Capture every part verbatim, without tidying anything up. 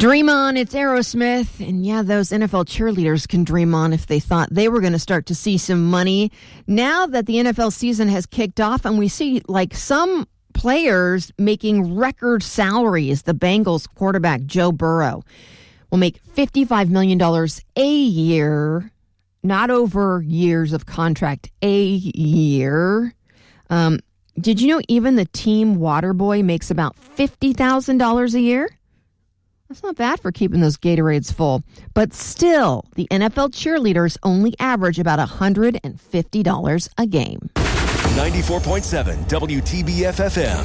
Dream on, it's Aerosmith. And yeah, those N F L cheerleaders can dream on if they thought they were going to start to see some money. Now that the N F L season has kicked off and we see like some players making record salaries, the Bengals quarterback Joe Burrow will make fifty-five million dollars a year, not over years of contract, a year. Um, did you know even the team water boy makes about fifty thousand dollars a year? That's not bad for keeping those Gatorades full. But still, the N F L cheerleaders only average about one hundred fifty dollars a game. ninety-four point seven W T B F F M.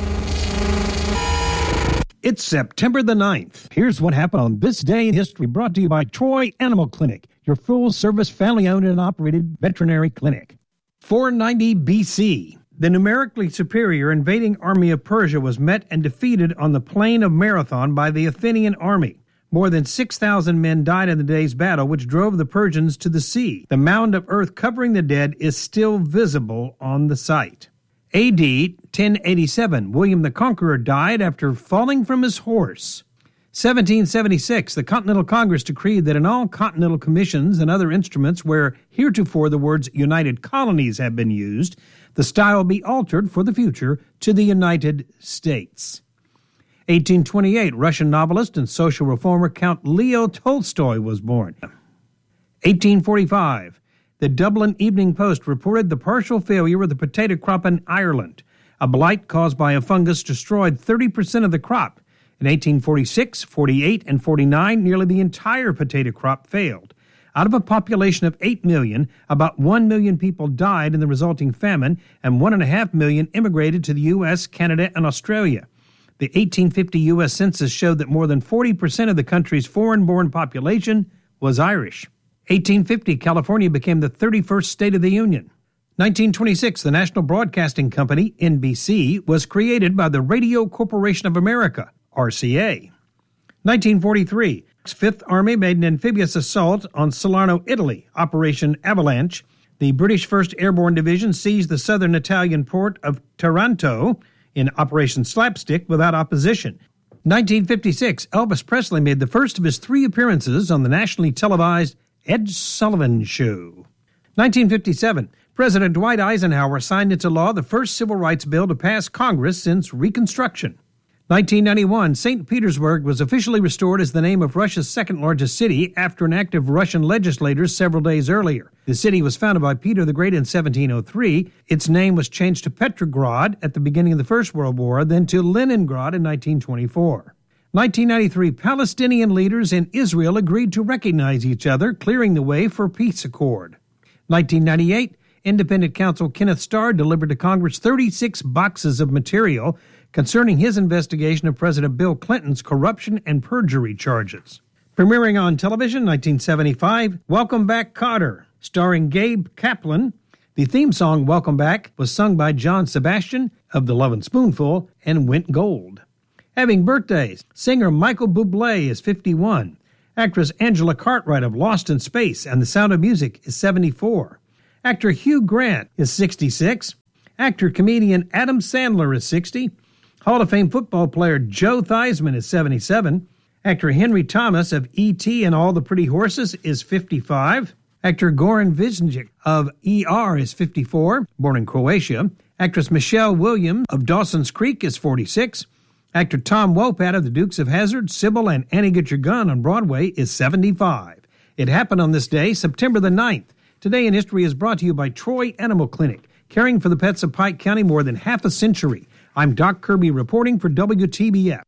It's September the ninth. Here's what happened on this day in history, brought to you by Troy Animal Clinic, your full-service, family-owned and operated veterinary clinic. four ninety B C, the numerically superior invading army of Persia was met and defeated on the plain of Marathon by the Athenian army. More than six thousand men died in the day's battle, which drove the Persians to the sea. The mound of earth covering the dead is still visible on the site. A D ten eighty-seven, William the Conqueror died after falling from his horse. seventeen seventy-six, the Continental Congress decreed that in all continental commissions and other instruments where heretofore the words United Colonies have been used, the style be altered for the future to the United States. eighteen twenty-eight, Russian novelist and social reformer Count Leo Tolstoy was born. eighteen forty-five, the Dublin Evening Post reported the partial failure of the potato crop in Ireland. A blight caused by a fungus destroyed thirty percent of the crop. In eighteen forty-six, forty-eight, and forty-nine, nearly the entire potato crop failed. Out of a population of eight million, about one million people died in the resulting famine, and one point five million immigrated to the U S, Canada, and Australia. The eighteen fifty U S Census showed that more than forty percent of the country's foreign-born population was Irish. eighteen fifty, California became the thirty-first state of the Union. nineteen twenty-six, the National Broadcasting Company, N B C, was created by the Radio Corporation of America, R C A. nineteen forty-three, Fifth Army made an amphibious assault on Salerno, Italy, Operation Avalanche. The British First Airborne Division seized the southern Italian port of Taranto in Operation Slapstick without opposition. nineteen fifty-six, Elvis Presley made the first of his three appearances on the nationally televised Ed Sullivan Show. nineteen fifty-seven, President Dwight Eisenhower signed into law the first civil rights bill to pass Congress since Reconstruction. nineteen ninety-one, Saint Petersburg was officially restored as the name of Russia's second-largest city after an act of Russian legislators several days earlier. The city was founded by Peter the Great in seventeen oh three. Its name was changed to Petrograd at the beginning of the First World War, then to Leningrad in nineteen twenty-four. nineteen ninety-three, Palestinian leaders and Israel agreed to recognize each other, clearing the way for a peace accord. nineteen ninety-eight, Independent counsel Kenneth Starr delivered to Congress thirty-six boxes of material concerning his investigation of President Bill Clinton's corruption and perjury charges. Premiering on television, nineteen seventy-five, Welcome Back, Kotter, starring Gabe Kaplan. The theme song, Welcome Back, was sung by John Sebastian of The Lovin' Spoonful and Went Gold. Having birthdays, singer Michael Bublé is fifty-one. Actress Angela Cartwright of Lost in Space and The Sound of Music is seventy-four. Actor Hugh Grant is sixty-six. Actor-comedian Adam Sandler is sixty. Hall of Fame football player Joe Theismann is seventy-seven. Actor Henry Thomas of E T and All the Pretty Horses is fifty-five. Actor Goran Visnjic of E R is fifty-four, born in Croatia. Actress Michelle Williams of Dawson's Creek is forty-six. Actor Tom Wopat of The Dukes of Hazzard, Sybil, and Annie Get Your Gun on Broadway is seventy-five. It happened on this day, September the ninth. Today in History is brought to you by Troy Animal Clinic, caring for the pets of Pike County more than half a century. I'm Doc Kirby reporting for W T B F.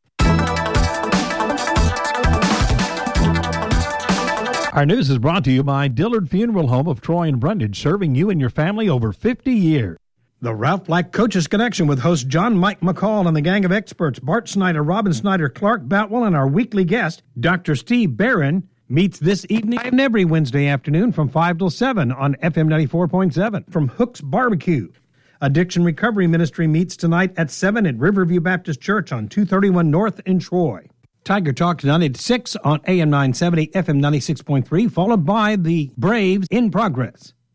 Our news is brought to you by Dillard Funeral Home of Troy and Brundage, serving you and your family over fifty years. The Ralph Black Coaches Connection with host John Mike McCall and the gang of experts, Bart Snyder, Robin Snyder, Clark Boutwell, and our weekly guest, Doctor Steve Barron, meets this evening and every Wednesday afternoon from five till seven on F M ninety-four point seven from Hook's Barbecue. Addiction Recovery Ministry meets tonight at seven at Riverview Baptist Church on two thirty-one North in Troy. Tiger Talk nine eighty-six on A M nine seventy, F M ninety-six point three, followed by the Braves in Progress.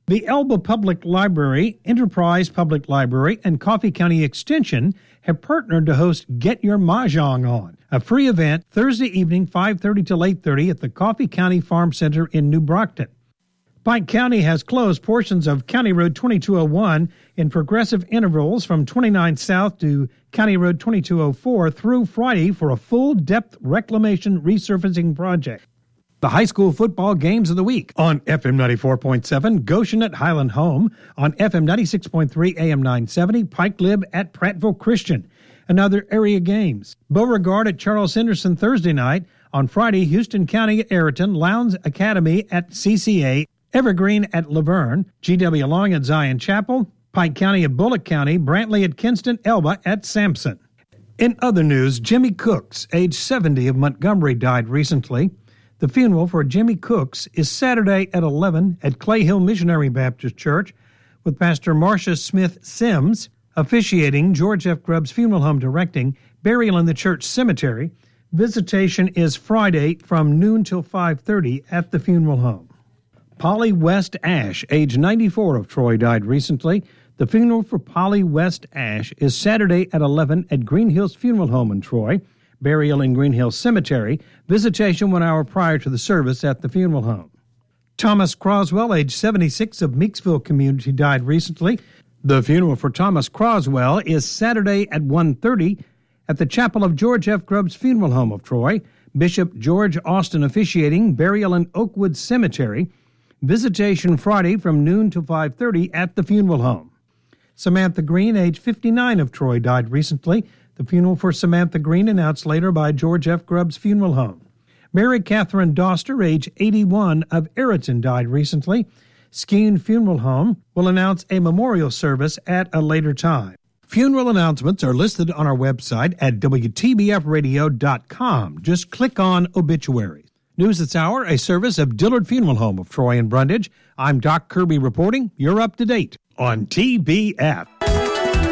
The Elba Public Library, Enterprise Public Library, and Coffee County Extension have partnered to host Get Your Mahjong On, a free event Thursday evening five thirty till eight thirty at the Coffee County Farm Center in New Brockton. Pike County has closed portions of County Road twenty-two oh one in progressive intervals from twenty-nine South to County Road twenty-two oh four through Friday for a full-depth reclamation resurfacing project. The high school football games of the week on F M ninety-four point seven, Goshen at Highland Home, on F M ninety-six point three, A M nine seventy, Pike Lib at Prattville Christian, and other area games. Beauregard at Charles Henderson Thursday night. On Friday, Houston County at Ayrton, Lowndes Academy at C C A, Evergreen at Laverne, G W Long at Zion Chapel, Pike County at Bullock County, Brantley at Kinston, Elba at Sampson. In other news, Jimmy Cooks, age seventy, of Montgomery, died recently. The funeral for Jimmy Cooks is Saturday at eleven at Clay Hill Missionary Baptist Church, with Pastor Marcia Smith Sims officiating, George F. Grubbs Funeral Home directing, burial in the church cemetery. Visitation is Friday from noon till five thirty at the funeral home. Polly West Ash, age ninety-four, of Troy, died recently. The funeral for Polly West Ash is Saturday at eleven at Green Hills Funeral Home in Troy. Burial in Green Hills Cemetery. Visitation one hour prior to the service at the funeral home. Thomas Croswell, age seventy-six, of Meeksville community, died recently. The funeral for Thomas Croswell is Saturday at one thirty at the Chapel of George F. Grubbs Funeral Home of Troy. Bishop George Austin officiating. Burial in Oakwood Cemetery. Visitation Friday from noon to five thirty at the funeral home. Samantha Green, age fifty-nine, of Troy, died recently. The funeral for Samantha Green announced later by George F. Grubbs Funeral Home. Mary Catherine Doster, age eighty-one, of Ayrton, died recently. Skene Funeral Home will announce a memorial service at a later time. Funeral announcements are listed on our website at W T B F radio dot com. Just click on Obituaries. News This Hour, a service of Dillard Funeral Home of Troy and Brundage. I'm Doc Kirby reporting. You're up to date on T B F.